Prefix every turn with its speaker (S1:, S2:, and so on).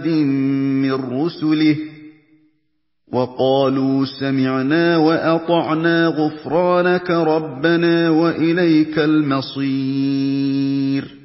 S1: مِّن رُّسُلِهِ وَقَالُوا سَمِعْنَا وَأَطَعْنَا غُفْرَانَكَ رَبَّنَا وَإِلَيْكَ الْمَصِيرُ